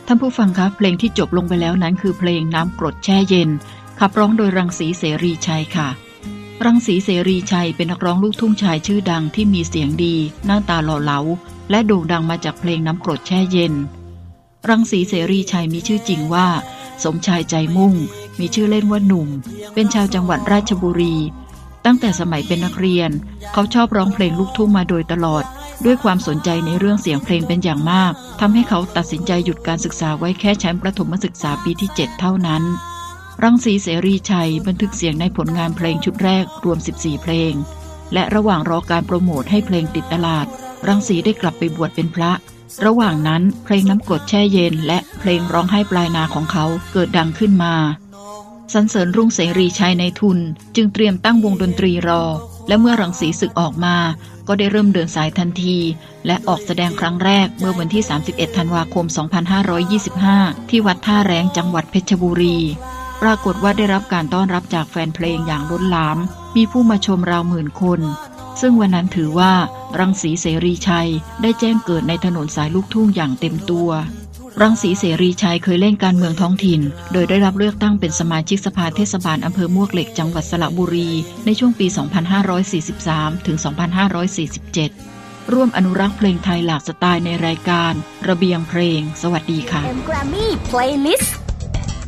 ท่านผู้ฟังครับเพลงที่จบลงไปแล้วนั้นคือเพลงน้ำกรดแช่เย็นขับร้องโดยรังสีเสรีชัยค่ะรังสีเสรีชัยเป็นนักร้องลูกทุ่งชายชื่อดังที่มีเสียงดีหน้าตาหล่อเหลาและโด่งดังมาจากเพลงน้ำกรดแช่เย็นรังสีเสรีชัยมีชื่อจริงว่าสมชายใจมุ่งมีชื่อเล่นว่าหนุ่มเป็นชาวจังหวัดราชบุรีตั้งแต่สมัยเป็นนักเรียนเขาชอบร้องเพลงลูกทุ่งมาโดยตลอดด้วยความสนใจในเรื่องเสียงเพลงเป็นอย่างมากทำให้เขาตัดสินใจหยุดการศึกษาไว้แค่ชั้นประถมศึกษาปีที่ 7 เท่านั้นรังสีเสรีชัยบันทึกเสียงในผลงานเพลงชุดแรกรวม14เพลงและระหว่างรอการโปรโมทให้เพลงติดตลาดรังสีได้กลับไปบวชเป็นพระระหว่างนั้นเพลงน้ำกรดแช่เย็นและเพลงร้องไห้ปลายนาของเขาเกิดดังขึ้นมาสรรเสริญรุ่งเสรีชัยในทุนจึงเตรียมตั้งวงดนตรีรอและเมื่อรังสีศึกออกมาก็ได้เริ่มเดินสายทันทีและออกแสดงครั้งแรกเมื่อวันที่31ธันวาคม2525ที่วัดท่าแรงจังหวัดเพชรบุรีปรากฏว่าได้รับการต้อนรับจากแฟนเพลงอย่างล้นหลามมีผู้มาชมราวหมื่นคนซึ่งวันนั้นถือว่ารังสีเสรีชัยได้แจ้งเกิดในถนนสายลูกทุ่งอย่างเต็มตัวรังสีเสรีชัยเคยเล่นการเมืองท้องถิ่นโดยได้รับเลือกตั้งเป็นสมาชิกสภาเทศบาลอำเภอมวกเหล็กจังหวัดสระบุรีในช่วงปี 2543 ถึง 2547 ร่วมอนุรักษ์เพลงไทยหลากสไตล์ในรายการระเบียงเพลงสวัสดีค่ะ Grammy Playlist